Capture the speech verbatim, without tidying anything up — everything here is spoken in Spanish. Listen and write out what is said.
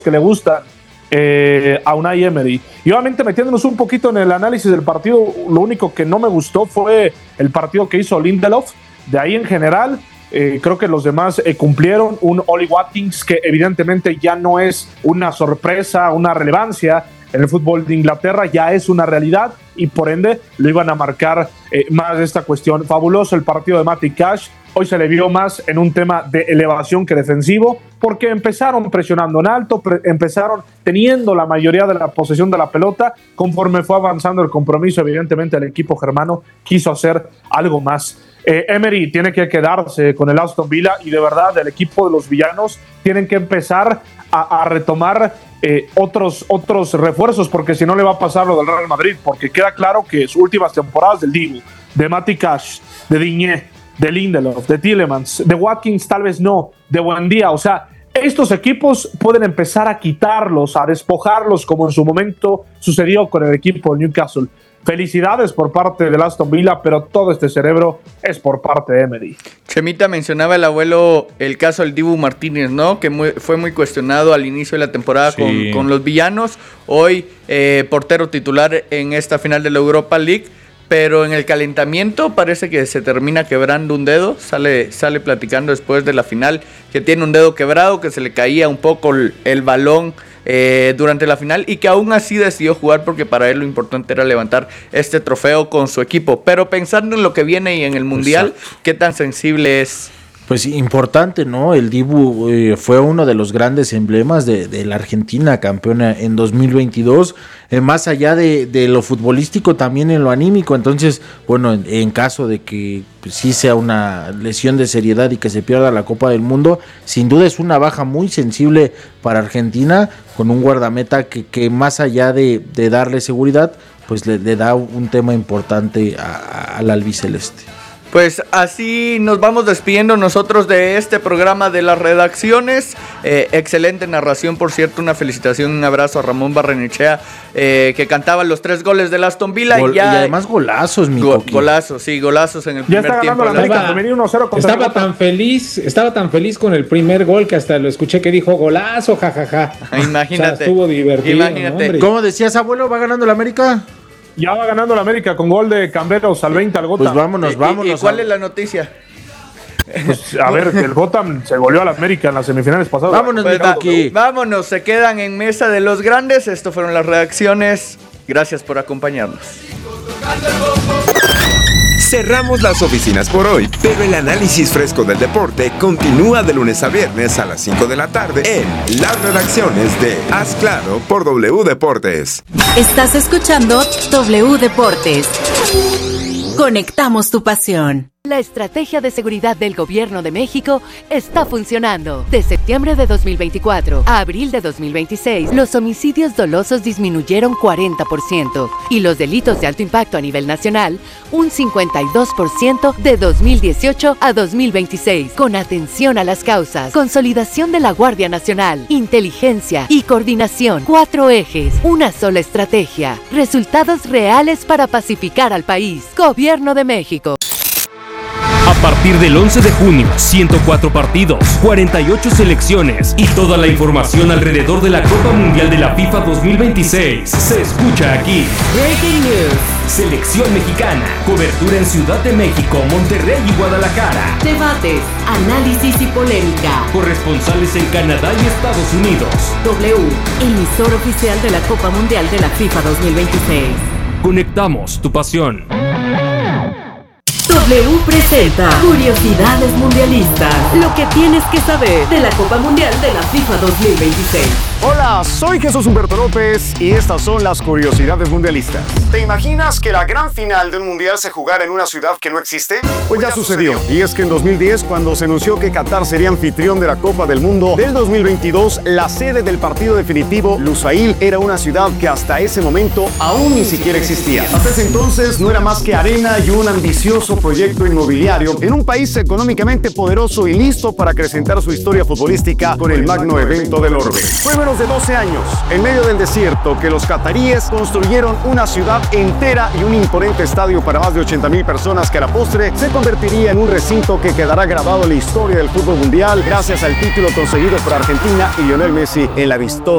que le gustan eh, a Unai Emery. Y obviamente metiéndonos un poquito en el análisis del partido, lo único que no me gustó fue el partido que hizo Lindelof. De ahí en general, eh, creo que los demás eh, cumplieron. Un Oli Watkins que evidentemente ya no es una sorpresa, una relevancia en el fútbol de Inglaterra, ya es una realidad y por ende lo iban a marcar eh, más de esta cuestión. Fabuloso el partido de Matty Cash. Hoy se le vio más en un tema de elevación que defensivo, porque empezaron presionando en alto, pre- empezaron teniendo la mayoría de la posesión de la pelota. Conforme fue avanzando el compromiso, evidentemente el equipo germano quiso hacer algo más. Eh, Emery tiene que quedarse con el Aston Villa y de verdad el equipo de los villanos tienen que empezar a, a retomar eh, otros, otros refuerzos, porque si no le va a pasar lo del Real Madrid, porque queda claro que sus últimas temporadas del Dibu, de Matty Cash, de Digne, de Lindelof, de Tielemans, de Watkins tal vez no, de Buendía, o sea, estos equipos pueden empezar a quitarlos, a despojarlos como en su momento sucedió con el equipo de Newcastle. Felicidades por parte del Aston Villa, pero todo este cerebro es por parte de Emery. Chemita, mencionaba el abuelo el caso del Dibu Martínez, ¿no? Que muy, fue muy cuestionado al inicio de la temporada sí. con, con los villanos. Hoy eh, portero titular en esta final de la Europa League. Pero en el calentamiento parece que se termina quebrando un dedo. Sale, sale platicando después de la final que tiene un dedo quebrado, que se le caía un poco el, el balón eh, durante la final y que aún así decidió jugar porque para él lo importante era levantar este trofeo con su equipo. Pero pensando en lo que viene y en el Mundial, exacto, ¿qué tan sensible es? Pues importante, ¿no? El Dibu eh, fue uno de los grandes emblemas de, de la Argentina, campeona en dos mil veintidós, eh, más allá de, de lo futbolístico, también en lo anímico. Entonces, bueno, en, en caso de que pues, sí sea una lesión de seriedad y que se pierda la Copa del Mundo, sin duda es una baja muy sensible para Argentina, con un guardameta que, que más allá de, de darle seguridad, pues le, le da un tema importante a, a, al albiceleste. Pues así nos vamos despidiendo nosotros de este programa de las redacciones. Eh, excelente narración, por cierto, una felicitación, un abrazo a Ramón Barrenechea, eh, que cantaba los tres goles del Aston Villa. Gol, y, ya, y además golazos, mi go, Coqui. Golazos, sí, golazos en el ya primer tiempo. La América, estaba, uno cero estaba tan feliz, estaba tan feliz con el primer gol que hasta lo escuché que dijo golazo, jajaja. Ja, ja. Imagínate. O sea, estuvo divertido. Imagínate. ¿No, ¿Cómo decías, abuelo? ¿Va ganando la América? Ya va ganando la América con gol de Cambreros al veinte al Gotham. Pues vámonos, vámonos. ¿Y, y cuál a... es la noticia? Pues, a ver, que el Gotham se goleó a la América en las semifinales pasadas. Vámonos, pues, va, vámonos, se quedan en Mesa de los Grandes. Esto fueron las redacciones. Gracias por acompañarnos. Cerramos las oficinas por hoy, pero el análisis fresco del deporte continúa de lunes a viernes a las cinco de la tarde en las redacciones de Haz Claro por W Deportes. Estás escuchando W Deportes. Conectamos tu pasión. La estrategia de seguridad del Gobierno de México está funcionando. De septiembre de dos mil veinticuatro a abril de dos mil veintiséis, los homicidios dolosos disminuyeron cuarenta por ciento y los delitos de alto impacto a nivel nacional un cincuenta y dos por ciento de dos mil dieciocho a dos mil veintiséis. Con atención a las causas, consolidación de la Guardia Nacional, inteligencia y coordinación. Cuatro ejes, una sola estrategia. Resultados reales para pacificar al país. Gobierno de México. A partir del once de junio, ciento cuatro partidos, cuarenta y ocho selecciones y toda la información alrededor de la Copa Mundial de la FIFA dos mil veintiséis se escucha aquí. Breaking News. Selección mexicana, cobertura en Ciudad de México, Monterrey y Guadalajara. Debates, análisis y polémica. Corresponsales en Canadá y Estados Unidos. W, emisor oficial de la Copa Mundial de la FIFA dos mil veintiséis. Conectamos tu pasión. W presenta Curiosidades Mundialistas. Lo que tienes que saber de la Copa Mundial de la FIFA dos mil veintiséis. Hola, soy Jesús Humberto López y estas son las Curiosidades Mundialistas. ¿Te imaginas que la gran final de un mundial se jugara en una ciudad que no existe? Pues ya sucedió. Y es que en dos mil diez, cuando se anunció que Qatar sería anfitrión de la Copa del Mundo del dos mil veintidós, la sede del partido definitivo, Lusail, era una ciudad que hasta ese momento aún ni siquiera existía. Hasta ese entonces no era más que arena y un ambicioso proyecto proyecto inmobiliario en un país económicamente poderoso y listo para acrecentar su historia futbolística con el magno evento del Orbe. Fue menos de doce años, en medio del desierto, que los cataríes construyeron una ciudad entera y un imponente estadio para más de ochenta mil personas que a la postre se convertiría en un recinto que quedará grabado en la historia del fútbol mundial gracias al título conseguido por Argentina y Lionel Messi en la vistosa